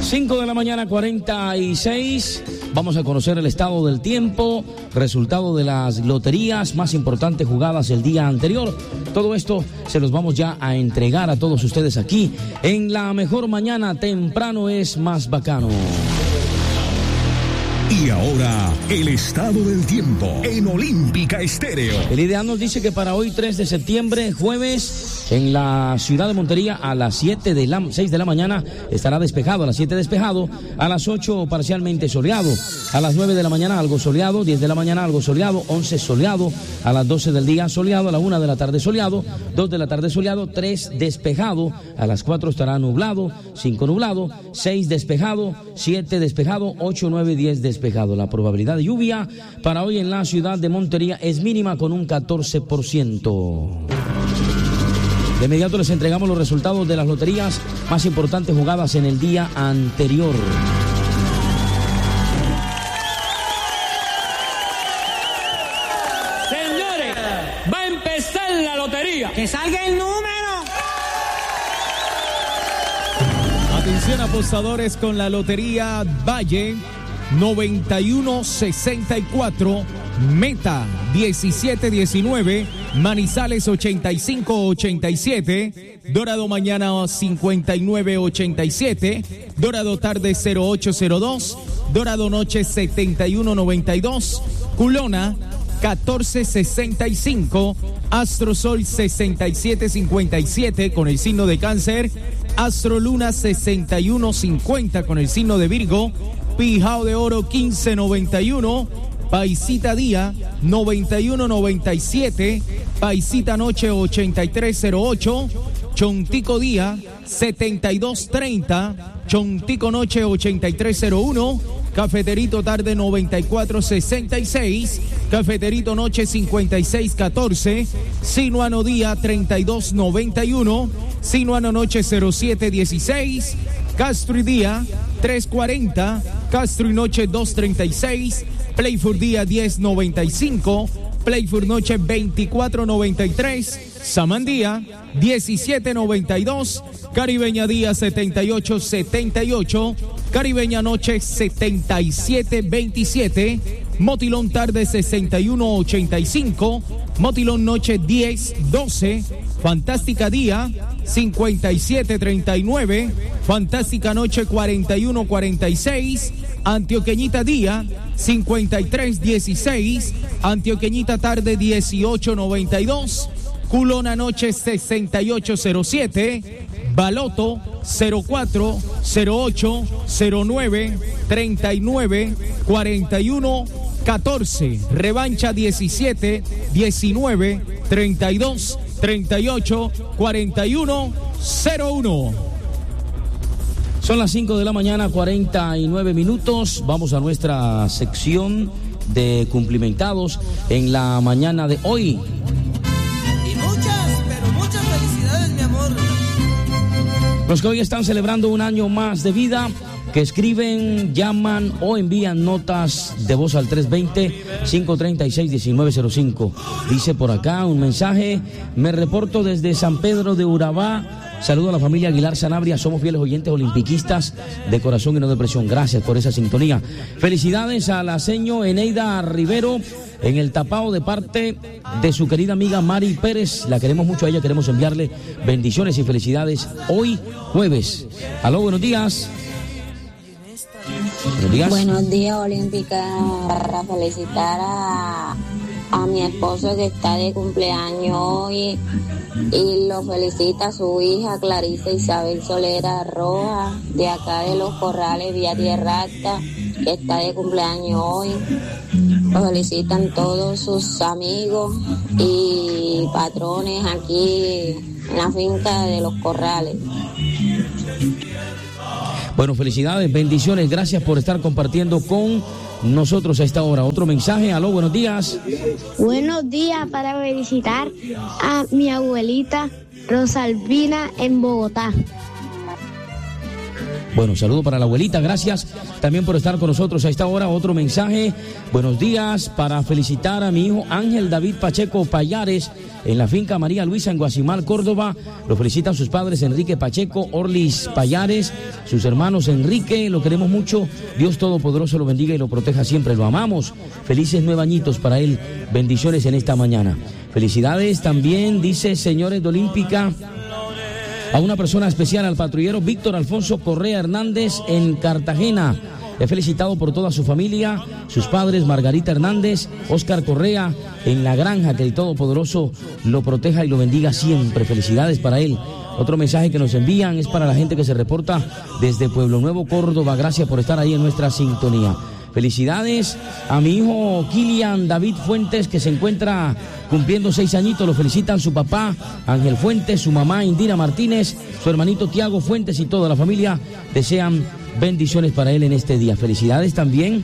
5 de la mañana, 46. Vamos a conocer el estado del tiempo, resultado de las loterías más importantes jugadas el día anterior. Todo esto se los vamos ya a entregar a todos ustedes aquí en La Mejor Mañana. Temprano es más bacano. Y ahora, el estado del tiempo en Olímpica Estéreo. El ideal nos dice que para hoy, 3 de septiembre, jueves, en la ciudad de Montería, a las 6 de la mañana estará despejado, a las 7 despejado, a las 8 parcialmente soleado, a las 9 de la mañana algo soleado, 10 de la mañana algo soleado, 11 soleado, a las 12 del día soleado, a la 1 de la tarde soleado, 2 de la tarde soleado, 3 despejado, a las 4 estará nublado, 5 nublado, 6 despejado, 7 despejado, 8, 9, 10 despejado. La probabilidad de lluvia para hoy en la ciudad de Montería es mínima con un 14%. De inmediato les entregamos los resultados de las loterías más importantes jugadas en el día anterior. Señores, va a empezar la lotería. ¡Que salga el número! Atención apostadores con la Lotería Valle 9164, Meta 1719, Manizales 8587, Dorado Mañana 5987, Dorado Tarde 0802, Dorado Noche 7192, Culona 1465, Astrosol 6757 con el signo de Cáncer, Astroluna 6150 con el signo de Virgo, Pijao de Oro 1591, Paisita Día 9197, Paisita Noche 8308, Chontico Día 7230, Chontico Noche 8301, Cafeterito Tarde 9466, Cafeterito Noche 5614, Sinuano Día 3291, Sinuano Noche 0716, Castro y Día 340, Castro y Noche 236, Playford Día 1095, Playford Noche 2493, Samandía 1792, Caribeña Día 7878, Caribeña Noche 7727, Motilón Tarde 6185, Motilón Noche 1012, Fantástica Día 5739, Fantástica Noche 4146, Antioqueñita Día 5316, Antioqueñita Tarde 1892, Culona Noche 6807, Baloto 04 08 09 39 41 14, Revancha 17 19 32 38 41 01. Son las 5 de la mañana, 49 minutos. Vamos a nuestra sección de cumplimentados en la mañana de hoy. Y muchas, pero muchas felicidades, mi amor. Los que hoy están celebrando un año más de vida, que escriben, llaman o envían notas de voz al 320-536-1905. Dice por acá un mensaje: me reporto desde San Pedro de Urabá. Saludo a la familia Aguilar Sanabria, somos fieles oyentes olimpiquistas de corazón y no de presión. Gracias por esa sintonía. Felicidades a la seño Eneida Rivero en el Tapao de parte de su querida amiga Mari Pérez. La queremos mucho a ella, queremos enviarle bendiciones y felicidades hoy jueves. Aló, buenos días. Buenos días. Buenos días, Olímpica. Para felicitar a mi esposo que está de cumpleaños hoy y lo felicita su hija Clarisa Isabel Solera Roja, de acá de Los Corrales, Villa Tierra Alta, que está de cumpleaños hoy. Lo felicitan todos sus amigos y patrones aquí en la finca de Los Corrales. Bueno, felicidades, bendiciones, gracias por estar compartiendo con nosotros a esta hora. Otro mensaje, aló, buenos días. Buenos días, para felicitar a mi abuelita Rosalvina en Bogotá. Bueno, saludo para la abuelita, gracias también por estar con nosotros a esta hora. Otro mensaje, buenos días, para felicitar a mi hijo Ángel David Pacheco Payares en la finca María Luisa en Guasimal, Córdoba. Lo felicitan sus padres Enrique Pacheco, Orlis Payares, sus hermanos Enrique, lo queremos mucho. Dios Todopoderoso lo bendiga y lo proteja siempre, lo amamos. Felices 9 añitos para él, bendiciones en esta mañana. Felicidades también, dice señores de Olímpica, a una persona especial, al patrullero Víctor Alfonso Correa Hernández en Cartagena. He felicitado por toda su familia, sus padres Margarita Hernández, Óscar Correa en La Granja, que el Todopoderoso lo proteja y lo bendiga siempre. Felicidades para él. Otro mensaje que nos envían es para la gente que se reporta desde Pueblo Nuevo, Córdoba. Gracias por estar ahí en nuestra sintonía. Felicidades a mi hijo Kilian David Fuentes, que se encuentra cumpliendo 6 añitos. Lo felicitan su papá Ángel Fuentes, su mamá Indira Martínez, su hermanito Tiago Fuentes y toda la familia. Desean bendiciones para él en este día. Felicidades también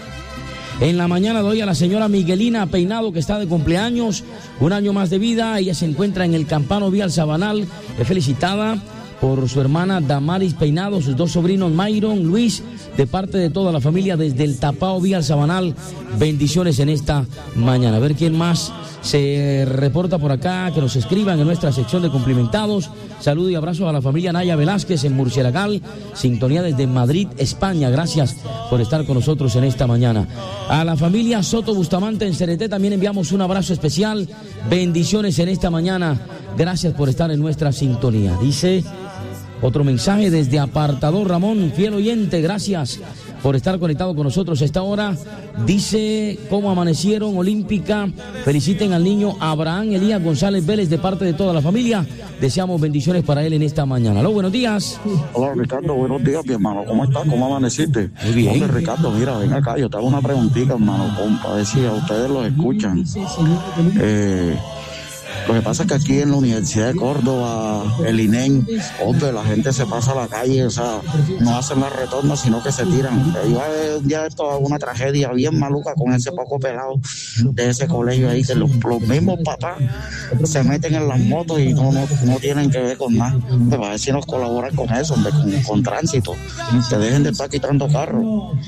en la mañana de hoy a la señora Miguelina Peinado, que está de cumpleaños, 1 año más de vida. Ella se encuentra en el Campano Vial Sabanal. Es felicitada por su hermana Damaris Peinado, sus 2 sobrinos Mayron, Luis, de parte de toda la familia desde el Tapao Vial Sabanal. Bendiciones en esta mañana. A ver quién más se reporta por acá, que nos escriban en nuestra sección de cumplimentados. Saludo y abrazo a la familia Naya Velázquez en Murcielagal, sintonía desde Madrid, España. Gracias por estar con nosotros en esta mañana. A la familia Soto Bustamante en Cereté también enviamos un abrazo especial. Bendiciones en esta mañana. Gracias por estar en nuestra sintonía. Dice otro mensaje desde Apartador Ramón, fiel oyente, gracias por estar conectado con nosotros a esta hora. Dice, ¿cómo amanecieron Olímpica? Feliciten al niño Abraham Elías González Vélez de parte de toda la familia. Deseamos bendiciones para él en esta mañana. Aló, buenos días. Hola Ricardo, buenos días mi hermano, ¿cómo estás? ¿Cómo amaneciste? Muy bien. Hombre, Ricardo, mira, ven acá, yo te hago una preguntita hermano, para ver si a ustedes los escuchan. Lo que pasa es que aquí en la Universidad de Córdoba, el INEM, hombre, la gente se pasa a la calle, o sea, no hacen la retorno, sino que se tiran. Ya esto es una tragedia bien maluca con ese poco pelado de ese colegio ahí, que los mismos papás se meten en las motos y no tienen que ver con nada. A ver si nos colaboran con eso, hombre, con tránsito, que dejen de estar quitando carros.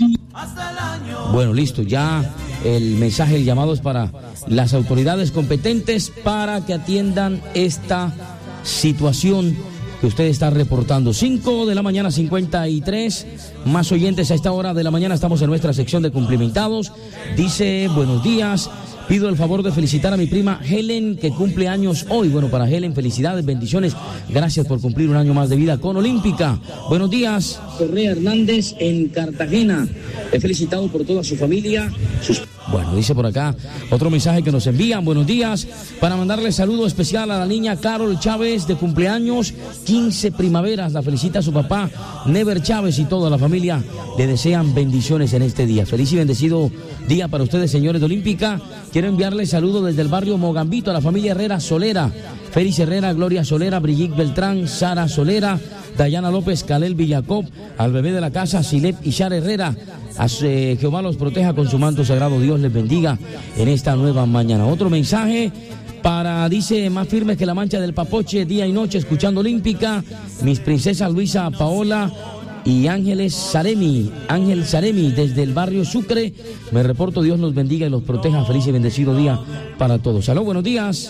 Bueno, listo, ya el mensaje, el llamado es para las autoridades competentes para que atiendan esta situación que usted está reportando. 5 de la mañana, 53, más oyentes a esta hora de la mañana. Estamos en nuestra sección de cumplimentados. Dice, buenos días, pido el favor de felicitar a mi prima Helen, que cumple años hoy. Bueno, para Helen, felicidades, bendiciones. Gracias por cumplir 1 año más de vida con Olímpica. Buenos días, Correa Hernández en Cartagena. He felicitado por toda su familia, Bueno, dice por acá otro mensaje que nos envían. Buenos días, para mandarle saludo especial a la niña Carol Chávez de cumpleaños, 15 primaveras. La felicita a su papá Never Chávez y toda la familia. Le desean bendiciones en este día. Feliz y bendecido día para ustedes, señores de Olímpica. Quiero enviarle saludo desde el barrio Mogambito a la familia Herrera Solera. Félix Herrera, Gloria Solera, Brigitte Beltrán, Sara Solera, Dayana López, Calel Villacop, al bebé de la casa, Silep y Shar Herrera. Jehová los proteja con su manto sagrado. Dios les bendiga en esta nueva mañana. Otro mensaje para, dice, más firmes que la mancha del Papoche, día y noche escuchando Olímpica. Mis princesas Luisa, Paola y Ángel Saremi desde el barrio Sucre. Me reporto, Dios los bendiga y los proteja. Feliz y bendecido día para todos. Aló, buenos días.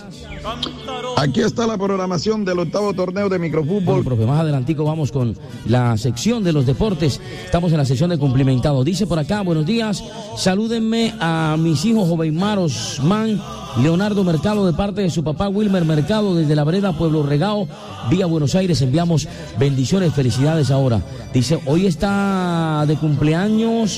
Aquí está la programación del 8º torneo de microfútbol. Bueno, profe, más adelantico vamos con la sección de los deportes. Estamos en la sección de cumplimentado. Dice por acá, buenos días, salúdenme a mis hijos Joveimar Osman, Leonardo Mercado, de parte de su papá Wilmer Mercado, desde la vereda Pueblo Regao, vía Buenos Aires. Enviamos bendiciones, felicidades ahora. Dice, hoy está de cumpleaños,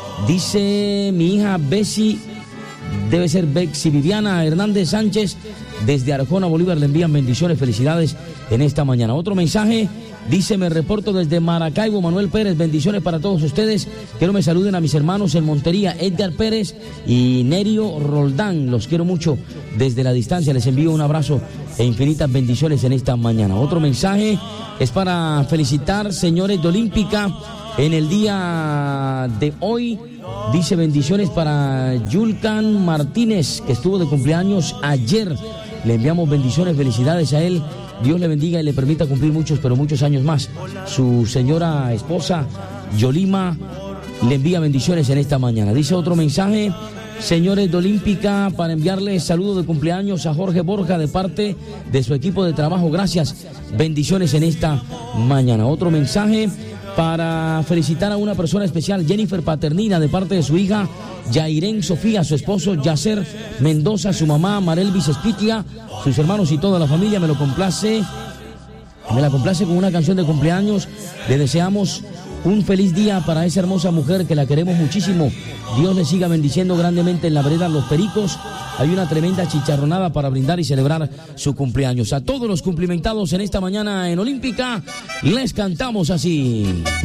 dice mi hija Bessie, debe ser Bexi Viviana Hernández Sánchez, desde Arjona, Bolívar. Le envían bendiciones, felicidades en esta mañana. Otro mensaje, dice, me reporto desde Maracaibo, Manuel Pérez, bendiciones para todos ustedes. Quiero me saluden a mis hermanos en Montería, Edgar Pérez y Nerio Roldán. Los quiero mucho desde la distancia. Les envío un abrazo e infinitas bendiciones en esta mañana. Otro mensaje es para felicitar, señores de Olímpica, en el día de hoy. Dice, bendiciones para Yulcan Martínez, que estuvo de cumpleaños ayer. Le enviamos bendiciones, felicidades a él Dios le bendiga y le permita cumplir muchos, pero muchos años más. Su señora esposa, Yolima, le envía bendiciones en esta mañana. Dice otro mensaje, señores de Olímpica, para enviarle saludos de cumpleaños a Jorge Borja de parte de su equipo de trabajo. Gracias, bendiciones en esta mañana. Otro mensaje para felicitar a una persona especial, Jennifer Paternina, de parte de su hija Yairén Sofía, su esposo Yacer Mendoza, su mamá Marelvis Espitia, sus hermanos y toda la familia. Me la complace con una canción de cumpleaños. Le deseamos un feliz día para esa hermosa mujer que la queremos muchísimo. Dios le siga bendiciendo grandemente en la vereda Los Pericos. Hay una tremenda chicharronada para brindar y celebrar su cumpleaños. A todos los cumplimentados en esta mañana en Olímpica, les cantamos así.